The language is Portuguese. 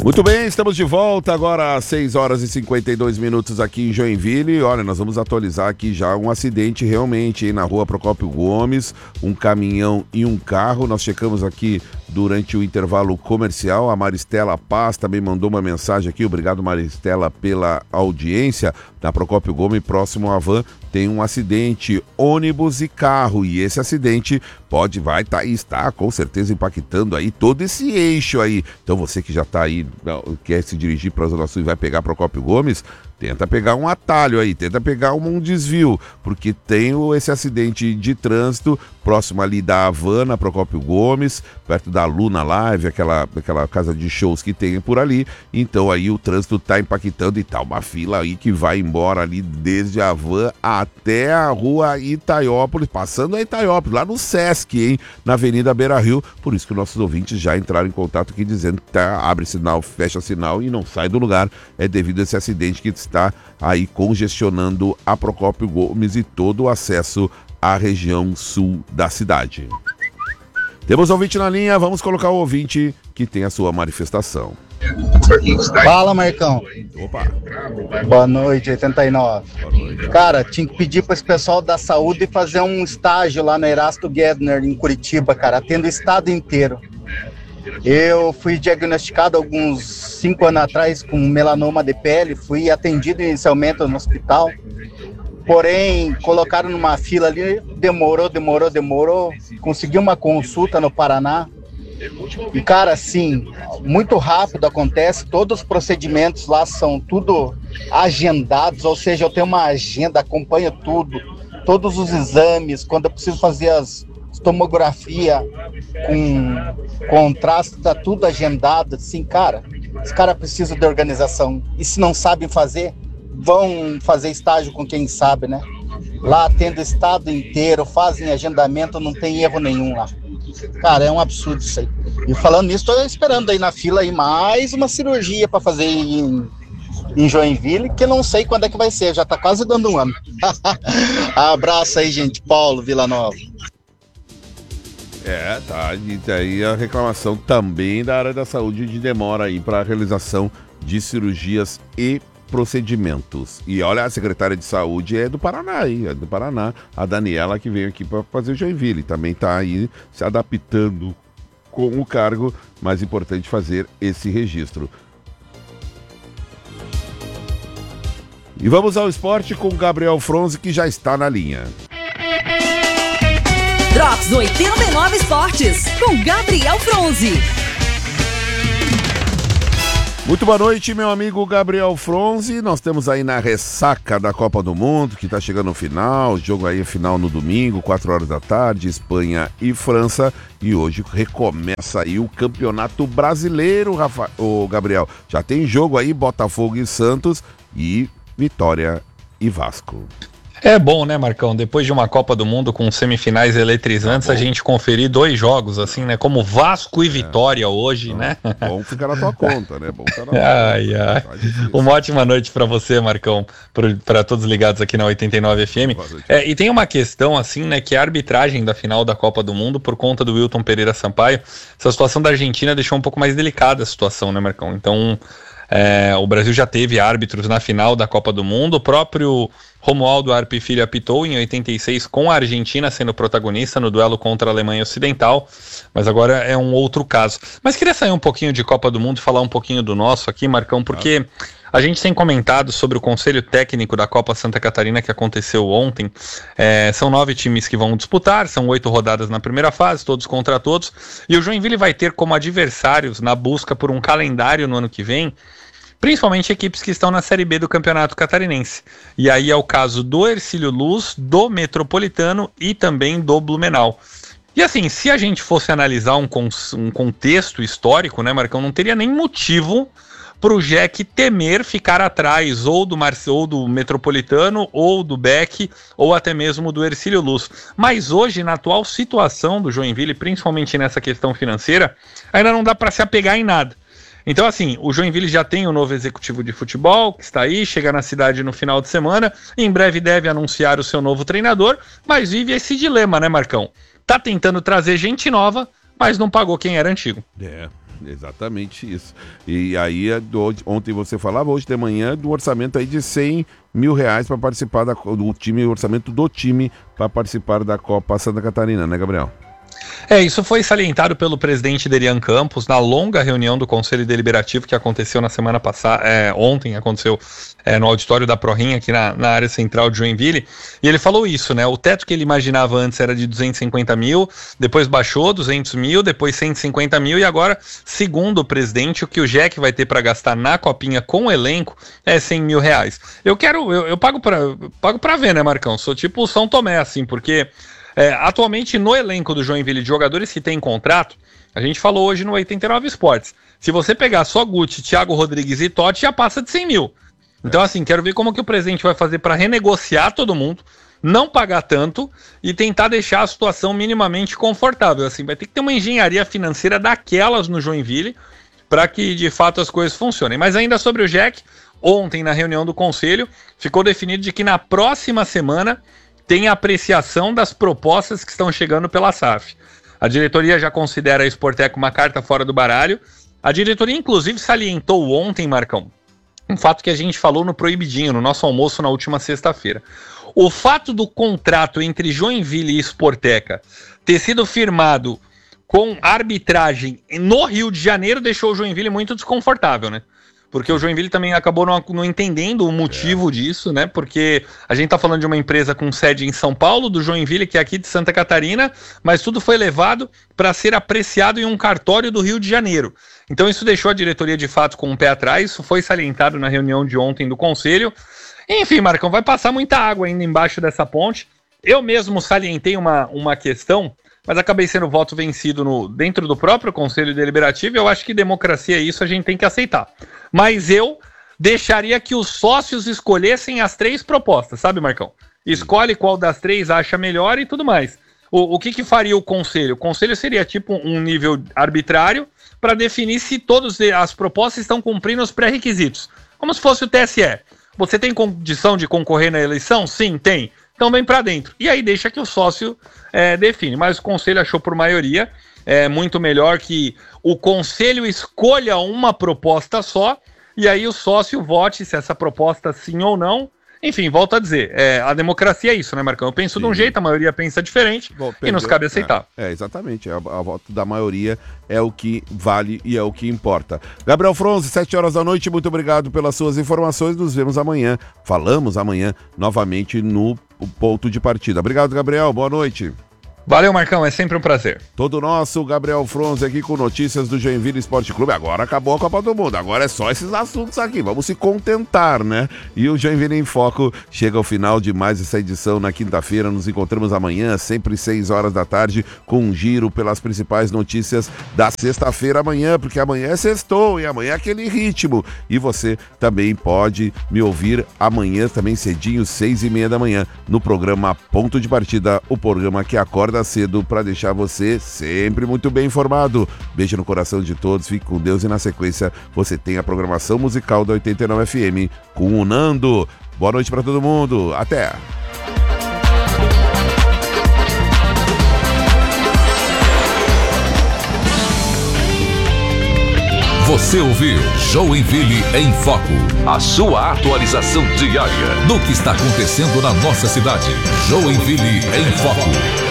Muito bem, estamos de volta agora às 6 horas e 52 minutos aqui em Joinville. Olha, nós vamos atualizar aqui já um acidente realmente, hein, na rua Procópio Gomes, um caminhão e um carro. Nós checamos aqui durante o intervalo comercial. A Maristela Paz também mandou uma mensagem aqui. Obrigado, Maristela, pela audiência. Na Procópio Gomes, próximo à van, tem um acidente, ônibus e carro. E esse acidente está com certeza impactando aí todo esse eixo aí. Então você que já está aí, quer se dirigir para a Zona Sul e vai pegar Procópio Gomes, tenta pegar um atalho aí, tenta pegar um desvio, porque tem esse acidente de trânsito próximo ali da Havana, Procópio Gomes, perto da Luna Live, aquela casa de shows que tem por ali. Então aí o trânsito tá impactando e tá uma fila aí que vai embora ali desde a Van até a rua Itaiópolis, passando a Itaiópolis, lá no Sesc, hein, na Avenida Beira-Rio. Por isso que nossos ouvintes já entraram em contato aqui dizendo que abre sinal, fecha sinal e não sai do lugar. É devido a esse acidente que está aí congestionando a Procópio Gomes e todo o acesso à região sul da cidade. Temos ouvinte na linha, vamos colocar o ouvinte que tem a sua manifestação. Fala, Marcão. Opa. Boa noite, 89. Boa noite. Cara, tinha que pedir para esse pessoal da saúde fazer um estágio lá no Erasto Gedner, em Curitiba, cara, atendo o estado inteiro. Eu fui diagnosticado alguns 5 anos atrás com melanoma de pele, fui atendido inicialmente no hospital, porém colocaram numa fila ali, demorou, consegui uma consulta no Paraná, e cara, assim, muito rápido acontece, todos os procedimentos lá são tudo agendados, ou seja, eu tenho uma agenda, acompanho tudo, todos os exames, quando eu preciso fazer as tomografia com contraste, tá tudo agendado, assim, cara, os caras precisam de organização, e se não sabem fazer, vão fazer estágio com quem sabe, né? Lá atende o estado inteiro, fazem agendamento, não tem erro nenhum lá. Cara, é um absurdo isso aí. E falando nisso, tô esperando aí na fila aí mais uma cirurgia para fazer em Joinville, que não sei quando é que vai ser, já tá quase dando um ano. Abraço aí, gente. Paulo Villanova. Tá. E daí a reclamação também da área da saúde de demora aí para a realização de cirurgias e procedimentos. E olha, a secretária de saúde é do Paraná aí, a Daniela, que veio aqui para fazer o Joinville, também está aí se adaptando com o cargo, mas importante fazer esse registro. E vamos ao esporte com o Gabriel Fronzi, que já está na linha. Drops 89 Esportes, com Gabriel Fronzi. Muito boa noite, meu amigo Gabriel Fronzi. Nós temos aí na ressaca da Copa do Mundo, que está chegando no final. O jogo aí é final no domingo, 4 horas da tarde, Espanha e França. E hoje recomeça aí o Campeonato Brasileiro, Gabriel. Já tem jogo aí, Botafogo e Santos e Vitória e Vasco. É bom, né, Marcão? Depois de uma Copa do Mundo com semifinais eletrizantes, a gente conferir 2 jogos, assim, né? Como Vasco e Vitória hoje, então, né? Bom ficar na tua conta, né? Bom ficar na ai. Uma ótima noite para você, Marcão, para todos ligados aqui na 89 FM. E tem uma questão, assim, né, que a arbitragem da final da Copa do Mundo, por conta do Wilton Pereira Sampaio, essa situação da Argentina deixou um pouco mais delicada a situação, né, Marcão? Então, o Brasil já teve árbitros na final da Copa do Mundo, o próprio Romualdo Arpe Filho apitou em 86 com a Argentina sendo protagonista no duelo contra a Alemanha Ocidental, mas agora é um outro caso. Mas queria sair um pouquinho de Copa do Mundo e falar um pouquinho do nosso aqui, Marcão, porque a gente tem comentado sobre o Conselho Técnico da Copa Santa Catarina que aconteceu ontem. São 9 times que vão disputar, são 8 rodadas na primeira fase, todos contra todos, e o Joinville vai ter como adversários na busca por um calendário no ano que vem, principalmente equipes que estão na Série B do Campeonato Catarinense. E aí é o caso do Hercílio Luz, do Metropolitano e também do Blumenau. E assim, se a gente fosse analisar um contexto histórico, né, Marcão, não teria nem motivo para o Jack temer ficar atrás ou do Metropolitano, ou do Beck, ou até mesmo do Hercílio Luz. Mas hoje, na atual situação do Joinville, principalmente nessa questão financeira, ainda não dá para se apegar em nada. Então, assim, o Joinville já tem o novo executivo de futebol, que está aí, chega na cidade no final de semana, em breve deve anunciar o seu novo treinador, mas vive esse dilema, né, Marcão? Tá tentando trazer gente nova, mas não pagou quem era antigo. Exatamente isso. E aí, ontem você falava, hoje de manhã, do orçamento aí de R$100 mil para participar do time, o orçamento do time para participar da Copa Santa Catarina, né, Gabriel? Isso foi salientado pelo presidente Derian Campos na longa reunião do Conselho Deliberativo que aconteceu na semana passada, ontem aconteceu no auditório da Prorinha, aqui na área central de Joinville, e ele falou isso, né? O teto que ele imaginava antes era de 250 mil, depois baixou 200 mil, depois 150 mil, e agora, segundo o presidente, o que o JEC vai ter para gastar na Copinha com o elenco é R$100 mil. Eu pago para ver, né, Marcão? Sou tipo o São Tomé, assim, porque... atualmente no elenco do Joinville de jogadores que tem contrato, a gente falou hoje no 89 Esportes, se você pegar só Guti, Thiago Rodrigues e Totti, já passa de 100 mil. Então assim, quero ver como que o presidente vai fazer para renegociar todo mundo, não pagar tanto e tentar deixar a situação minimamente confortável. Assim, vai ter que ter uma engenharia financeira daquelas no Joinville para que de fato as coisas funcionem. Mas ainda sobre o JEC, ontem na reunião do conselho, ficou definido de que na próxima semana tem a apreciação das propostas que estão chegando pela SAF. A diretoria já considera a Sportec uma carta fora do baralho. A diretoria, inclusive, salientou ontem, Marcão, um fato que a gente falou no Proibidinho, no nosso almoço na última sexta-feira. O fato do contrato entre Joinville e Sporteca ter sido firmado com arbitragem no Rio de Janeiro deixou o Joinville muito desconfortável, né? Porque o Joinville também acabou não entendendo o motivo disso, né? Porque a gente tá falando de uma empresa com sede em São Paulo, do Joinville, que é aqui de Santa Catarina, mas tudo foi levado para ser apreciado em um cartório do Rio de Janeiro. Então isso deixou a diretoria de fato com um pé atrás, isso foi salientado na reunião de ontem do Conselho. Enfim, Marcão, vai passar muita água ainda embaixo dessa ponte. Eu mesmo salientei uma questão, mas acabei sendo voto vencido dentro do próprio Conselho Deliberativo, e eu acho que democracia é isso, a gente tem que aceitar. Mas eu deixaria que os sócios escolhessem as 3 propostas, sabe, Marcão? Escolhe qual das 3 acha melhor e tudo mais. O que faria o Conselho? O Conselho seria tipo um nível arbitrário para definir se todas as propostas estão cumprindo os pré-requisitos. Como se fosse o TSE. Você tem condição de concorrer na eleição? Sim, tem. Então vem para dentro. E aí deixa que o sócio define. Mas o Conselho achou por maioria muito melhor que o Conselho escolha uma proposta só e aí o sócio vote se essa proposta sim ou não. Enfim, volto a dizer, a democracia é isso, né, Marcão? Eu penso de um jeito, a maioria pensa diferente e nos cabe aceitar. Exatamente, a voto da maioria é o que vale e é o que importa. Gabriel Fronzi, 7 horas da noite, muito obrigado pelas suas informações, nos vemos amanhã, falamos amanhã novamente no ponto de partida. Obrigado, Gabriel, boa noite. Valeu, Marcão, é sempre um prazer. Todo nosso, Gabriel Fronzi aqui com notícias do Joinville Esporte Clube. Agora acabou a Copa do Mundo, agora é só esses assuntos aqui, vamos se contentar, né? E o Joinville em Foco chega ao final de mais essa edição na quinta-feira. Nos encontramos amanhã, sempre 6 horas da tarde, com um giro pelas principais notícias da sexta-feira amanhã, porque amanhã é sextou e amanhã é aquele ritmo. E você também pode me ouvir amanhã, também cedinho, 6h30 da manhã, no programa Ponto de Partida, o programa que acorda cedo para deixar você sempre muito bem informado. Beijo no coração de todos, fique com Deus e na sequência você tem a programação musical da 89 FM com o Nando. Boa noite para todo mundo, até! Você ouviu Joinville em Foco, a sua atualização diária do que está acontecendo na nossa cidade. Joinville em Foco.